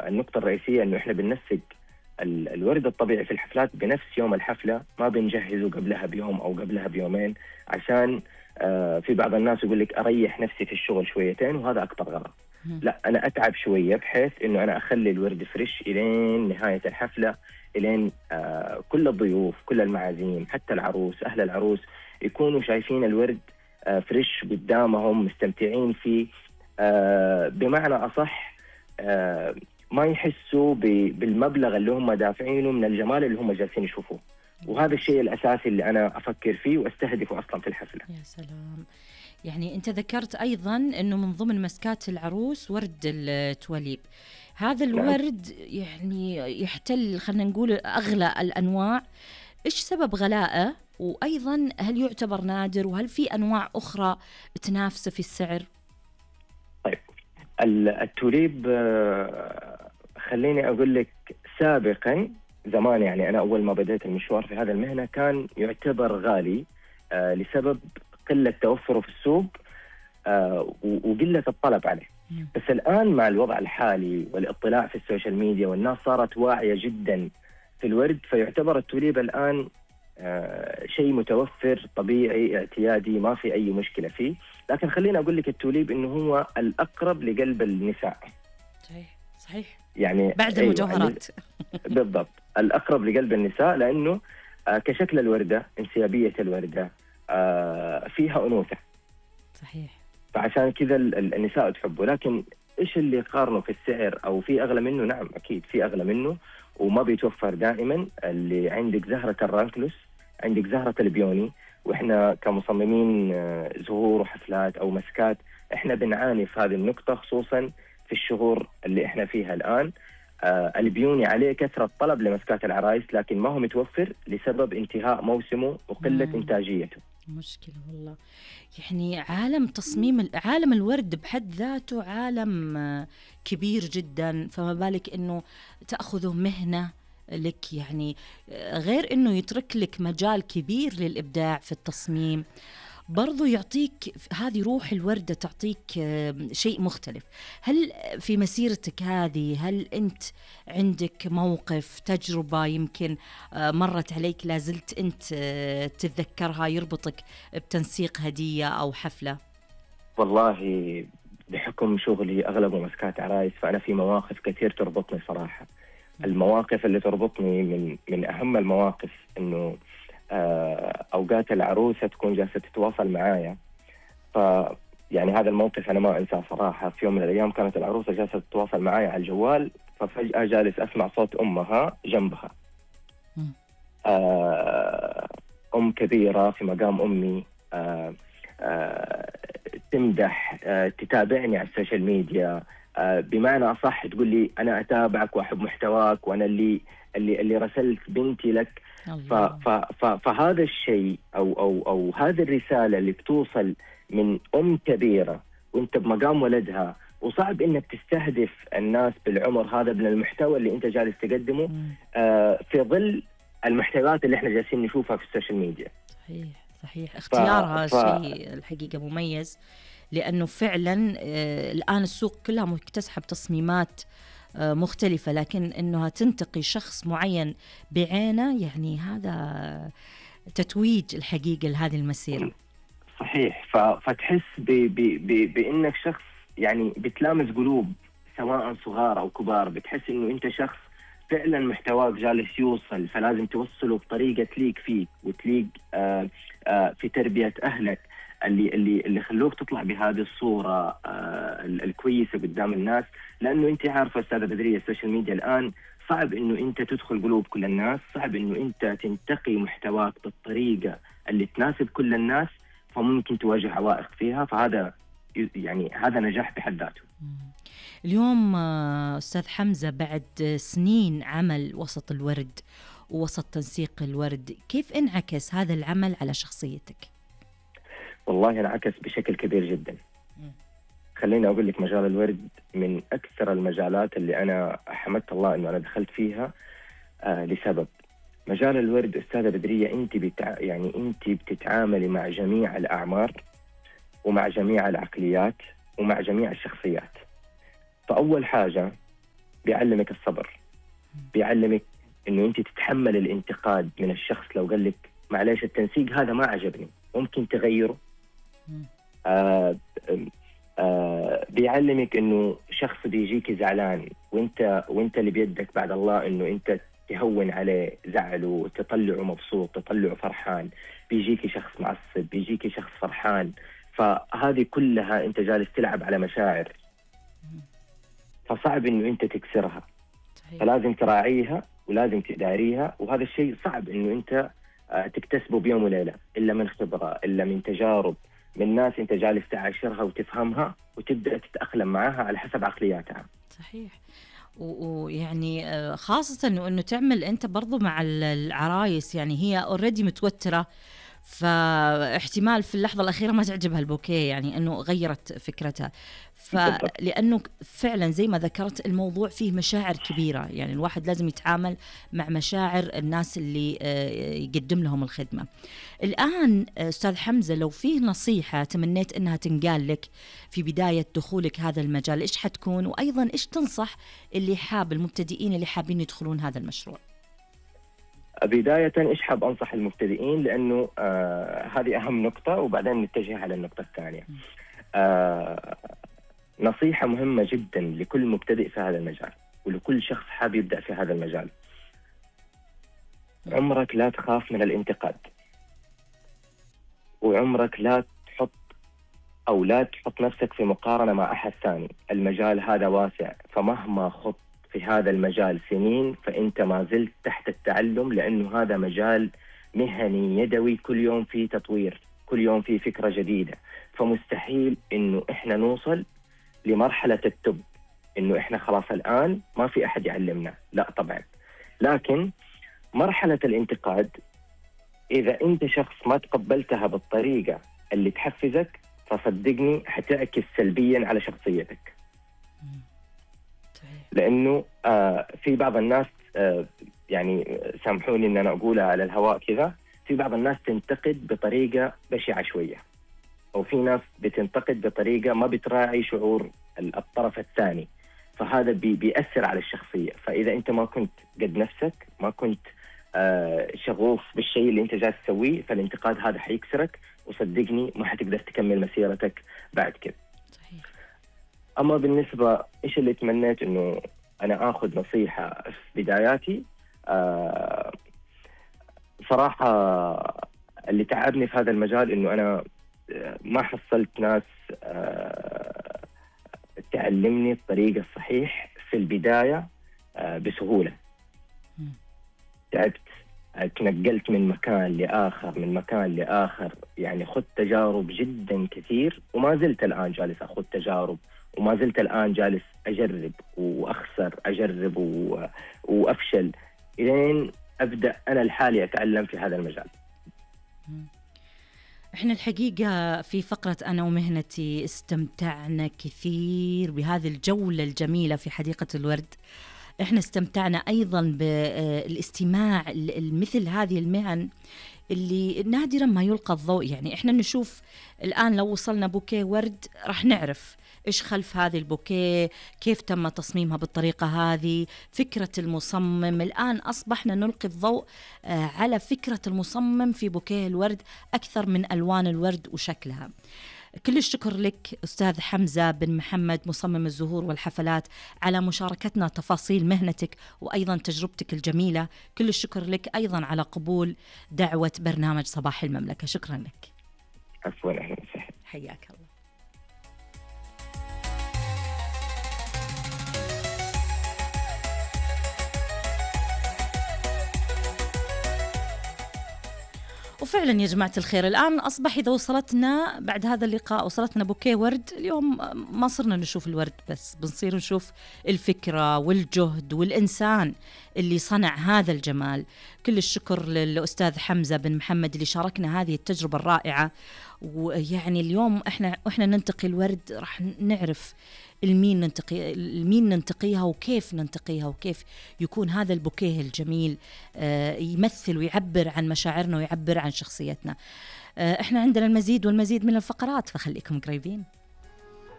النقطة الرئيسية إنه إحنا بننسق الورد الطبيعي في الحفلات بنفس يوم الحفلة، ما بنجهزه قبلها بيوم أو قبلها بيومين، عشان في بعض الناس يقول لك أريح نفسي في الشغل شويتين، وهذا أكبر غلط. لا، أنا أتعب شوية بحيث إنه أنا أخلي الورد فريش إلين نهاية الحفلة، إلين كل الضيوف، كل المعازيم، حتى العروس، أهل العروس يكونوا شايفين الورد فريش قدامهم، مستمتعين فيه. بمعنى أصح ما يحسوا بالمبلغ اللي هم دافعينه من الجمال اللي هم جالسين يشوفوه. وهذا الشيء الأساسي اللي أنا أفكر فيه واستهدفه أصلا في الحفلة. يا سلام. يعني أنت ذكرت أيضا أنه من ضمن مسكات العروس ورد التوليب. هذا الورد يعني يحتل، خلينا نقول، أغلى الأنواع. إيش سبب غلائه؟ وأيضا هل يعتبر نادر؟ وهل في أنواع أخرى تنافسه في السعر؟ طيب، التوليب خليني أقول لك سابقا زمان، يعني أنا أول ما بدأت المشوار في هذا المهنة كان يعتبر غالي لسبب قلة توفره في السوق وقلة الطلب عليه. بس الآن مع الوضع الحالي والاطلاع في السوشيال ميديا، والناس صارت واعية جدا في الورد، فيعتبر التوليب الآن شيء متوفر طبيعي اعتيادي، ما في أي مشكلة فيه. لكن خليني أقول لك التوليب إنه هو الأقرب لقلب النساء. صحيح. يعني بعد المجوهرات. بالضبط، الأقرب لقلب النساء، لأنه كشكل الوردة، انسيابية الوردة، فيها أنوثة. صحيح. فعشان كذا النساء تحبه. لكن إيش اللي يقارنه في السعر أو في أغلى منه؟ نعم أكيد في أغلى منه، وما بيتوفر دائما. اللي عندك زهرة الرانكلوس، عندك زهرة البيوني، وإحنا كمصممين زهور وحفلات أو مسكات إحنا بنعاني في هذه النقطة، خصوصا في الشهور اللي إحنا فيها الآن. البيوني عليه كثرة طلب لمسكات العرايس، لكن ما هو متوفر لسبب انتهاء موسمه وقلة إنتاجيته. مشكلة والله. يعني عالم تصميم، عالم الورد بحد ذاته عالم كبير جدا، فما بالك إنه تأخذه مهنة لك، يعني غير إنه يترك لك مجال كبير للإبداع في التصميم، برضو يعطيك هذه روح الوردة، تعطيك شيء مختلف. هل في مسيرتك هذه، هل أنت عندك موقف، تجربة يمكن مرت عليك لازلت أنت تتذكرها، يربطك بتنسيق هدية أو حفلة؟ والله بحكم شغلي أغلبه مسكات عرايس، فأنا في مواقف كثير تربطني صراحة. المواقف اللي تربطني من أهم المواقف إنه أوقات العروسة تكون جالسة تتواصل معايا. يعني هذا الموقف أنا ما أنساه صراحة. في يوم من الأيام كانت العروسة جالسة تتواصل معايا على الجوال، ففجأة جالس أسمع صوت أمها جنبها. أم كبيرة في مقام أمي، تمدح، تتابعني على السوشيال ميديا، بمعنى أصح تقول لي أنا أتابعك وأحب محتواك، وأنا اللي رسلت بنتي لك. فهذا الشيء أو هذه الرسالة اللي بتوصل من أم كبيرة وأنت بمقام ولدها، وصعب إنك تستهدف الناس بالعمر هذا من المحتوى اللي أنت جالس تقدمه في ظل المحتويات اللي احنا جالسين نشوفها في السوشيال ميديا. صحيح. اختيارها شيء الحقيقة مميز، لأنه فعلا الآن السوق كلها مكتسحة بتصميمات مختلفة، لكن إنها تنتقي شخص معين بعينه، يعني هذا تتويج الحقيقة لهذه المسيرة. صحيح. فتحس بإنك شخص يعني بتلامس قلوب، سواء صغار أو كبار. بتحس إنه أنت شخص فعلا محتواك جالس يوصل، فلازم توصله بطريقة تليق فيك وتليق في تربية أهلك اللي خلوك تطلع بهذه الصورة الكويسة قدام الناس. لأنه أنت عارفة أستاذة بدرية، السوشيال ميديا الآن صعب إنه أنت تدخل قلوب كل الناس، صعب إنه أنت تنتقي محتواك بالطريقة اللي تناسب كل الناس، فممكن تواجه عوائق فيها. فهذا يعني هذا نجاح بحد ذاته. اليوم أستاذ حمزة، بعد سنين عمل وسط الورد ووسط تنسيق الورد، كيف انعكس هذا العمل على شخصيتك؟ والله انعكس بشكل كبير جدا. خليني أقول لك، مجال الورد من أكثر المجالات اللي أنا حمدت الله إنه أنا دخلت فيها لسبب. مجال الورد أستاذة بدرية، أنت بتتعاملي مع جميع الأعمار ومع جميع العقليات ومع جميع الشخصيات. فأول حاجة بيعلمك الصبر، بيعلمك إنه أنت تتحمل الانتقاد من الشخص لو قال لك معلش التنسيق هذا ما عجبني، ممكن تغيره. بيعلمك إنه شخص بيجيك زعلان وأنت اللي بيدك بعد الله إنه أنت تهون عليه زعله، تطلعه مبسوط، تطلعه فرحان. بيجيك شخص معصب، بيجيك شخص فرحان، فهذه كلها أنت جالس تلعب على مشاعر، فصعب إنه أنت تكسرها. صحيح. فلازم تراعيها ولازم تداريها، وهذا الشيء صعب إنه أنت تكتسبه بيوم وليلة، إلا من خبرة، إلا من تجارب، من ناس أنت جالس تعاشرها وتفهمها وتبدأ تتأقلم معها على حسب عقلياتها. صحيح. ويعني خاصة إنه تعمل أنت برضو مع العرايس، يعني هي اوريدي متوترة، فاحتمال في اللحظة الأخيرة ما تعجبها البوكيه، يعني أنه غيرت فكرتها. فلأنه فعلا زي ما ذكرت الموضوع فيه مشاعر كبيرة، يعني الواحد لازم يتعامل مع مشاعر الناس اللي يقدم لهم الخدمة. الآن أستاذ حمزة، لو فيه نصيحة تمنيت أنها تنقال لك في بداية دخولك هذا المجال، إيش حتكون؟ وأيضا إيش تنصح اللي حاب المبتدئين اللي حابين يدخلون هذا المشروع؟ بداية إيش حاب أنصح المبتدئين، لأنه هذه أهم نقطة، وبعدين نتجه على النقطة الثانية. نصيحة مهمة جدا لكل مبتدئ في هذا المجال ولكل شخص حاب يبدأ في هذا المجال: عمرك لا تخاف من الانتقاد، وعمرك لا تحط نفسك في مقارنة مع أحد ثاني. المجال هذا واسع، فمهما خضت في هذا المجال سنين فأنت ما زلت تحت التعلم، لأنه هذا مجال مهني يدوي، كل يوم فيه تطوير، كل يوم فيه فكرة جديدة. فمستحيل إنه إحنا نوصل لمرحلة التوب، إنه إحنا خلاص الآن ما في أحد يعلمنا، لا طبعا. لكن مرحلة الانتقاد إذا أنت شخص ما تقبلتها بالطريقة اللي تحفزك، فصدقني حتعكس سلبيا على شخصيتك. لأنه في بعض الناس يعني سامحوني إن أنا أقولها على الهواء كذا، في بعض الناس تنتقد بطريقة بشعة شوية، أو في ناس بتنتقد بطريقة ما بتراعي شعور الطرف الثاني، فهذا بيأثر على الشخصية. فإذا أنت ما كنت قد نفسك، ما كنت شغوف بالشيء اللي أنت جالس تسويه، فالانتقاد هذا حيكسرك، وصدقني ما حتقدر تكمل مسيرتك بعد كده. صحيح. أما بالنسبة إيش اللي تمنيت إنه أنا آخذ نصيحة في بداياتي، صراحة اللي تعبني في هذا المجال إنه أنا ما حصلت ناس تعلمني الطريقة الصحيح في البداية بسهولة. تعبت، تنقلت من مكان لآخر، من مكان لآخر، يعني خذت تجارب جدا كثير، وما زلت الآن جالس أخذ تجارب، وما زلت الآن جالس أجرب وأخسر، أجرب وأفشل، إلين أبدأ أنا لحالي أتعلم في هذا المجال. إحنا الحقيقة في فقرة أنا ومهنتي استمتعنا كثير بهذه الجولة الجميلة في حديقة الورد. إحنا استمتعنا أيضا بالاستماع مثل هذه المهن اللي نادرا ما يلقى الضوء. يعني إحنا نشوف الآن لو وصلنا بوكيه ورد راح نعرف إيش خلف هذه البوكيه، كيف تم تصميمها بالطريقة هذه، فكرة المصمم. الآن أصبحنا نلقي الضوء على فكرة المصمم في بوكيه الورد أكثر من ألوان الورد وشكلها. كل الشكر لك أستاذ حمزة بن محمد، مصمم الزهور والحفلات، على مشاركتنا تفاصيل مهنتك وأيضا تجربتك الجميلة. كل الشكر لك أيضا على قبول دعوة برنامج صباح المملكة. شكرا لك. عفوا، أهلا وسهلا. حياك الله. وفعلا يا جماعة الخير، الآن أصبح إذا وصلتنا بعد هذا اللقاء وصلتنا بوكيه ورد، اليوم ما صرنا نشوف الورد بس، بنصير نشوف الفكرة والجهد والإنسان اللي صنع هذا الجمال. كل الشكر للأستاذ حمزة بن محمد اللي شاركنا هذه التجربة الرائعة. ويعني اليوم إحنا ننتقي الورد راح نعرف المين ننتقيها وكيف ننتقيها، وكيف يكون هذا البوكيه الجميل يمثل ويعبر عن مشاعرنا ويعبر عن شخصيتنا. احنا عندنا المزيد والمزيد من الفقرات، فخليكم قريبين.